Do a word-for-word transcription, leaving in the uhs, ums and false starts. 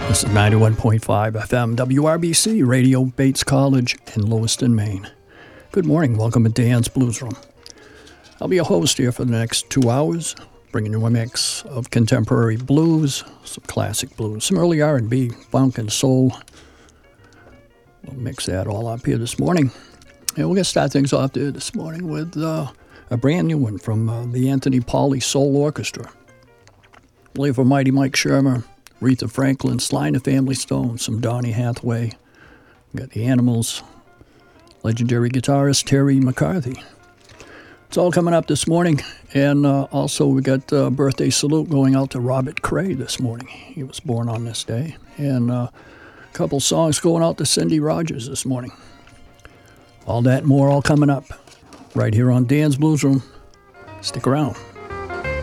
This is ninety-one point five F M W R B C, Radio Bates College in Lewiston, Maine. Good morning. Welcome to Dan's Blues Room. I'll be your host here for the next two hours, bringing you a mix of contemporary blues, some classic blues, some early R and B, funk, and soul. We'll mix that all up here this morning. And we're going to start things off there this morning with uh, a brand new one from uh, the Anthony Pauley Soul Orchestra. Play for Mighty Mike Shermer, Aretha Franklin, Sly and the Family Stone, some Donny Hathaway. We got the Animals, legendary guitarist Terry McCarthy. It's all coming up this morning. And uh, also we got a uh, birthday salute going out to Robert Cray this morning. He was born on this day. And uh, a couple songs going out to Cindy Rogers this morning. All that and more all coming up right here on Dan's Blues Room. Stick around.